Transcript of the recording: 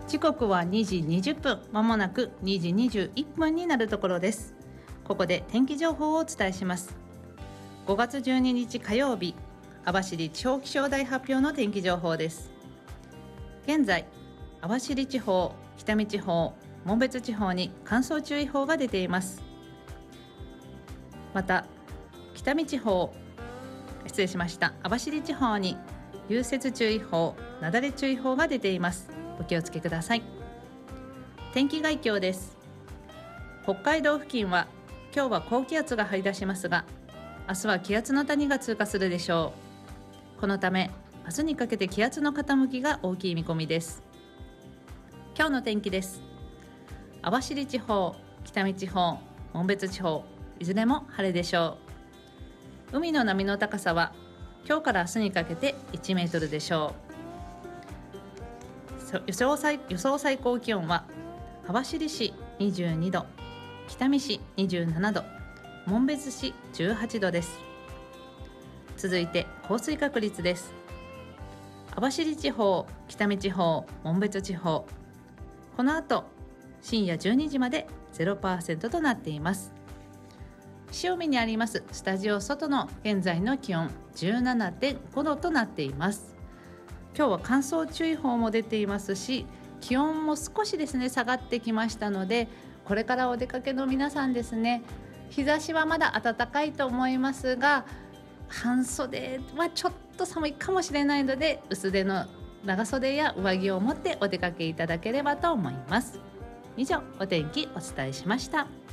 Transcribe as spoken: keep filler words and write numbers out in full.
時刻はにじにじゅっぷん、まもなくにじにじゅういっぷんになるところです。ここで天気情報をお伝えします。ごがつじゅうににち火曜日、網走地方気象台発表の天気情報です。現在、網走地方、北見地方、紋別地方に乾燥注意報が出ています。また、北見地方、失礼しました、網走地方に融雪注意報、雪崩注意報が出ています。お気をつけください。天気概況です。北海道付近は今日は高気圧が張り出しますが、明日は気圧の谷が通過するでしょう。このため明日にかけて気圧の傾きが大きい見込みです。今日の天気です。網走地方、北見地方、紋別地方、いずれも晴れでしょう。海の波の高さは今日から明日にかけていちメートルでしょう。予想最、予想最高気温は網走市にじゅうにど、北見市にじゅうななど、紋別市じゅうはちどです。続いて降水確率です。網走地方、北見地方、紋別地方、この後深夜じゅうにじまで ゼロパーセント となっています。潮見にありますスタジオ外の現在の気温 じゅうななてんごどとなっています。今日は乾燥注意報も出ていますし、気温も少しですね下がってきましたので、これからお出かけの皆さんですね、日差しはまだ暖かいと思いますが、半袖はちょっと寒いかもしれないので、薄手の長袖や上着を持ってお出かけいただければと思います。以上、お天気お伝えしました。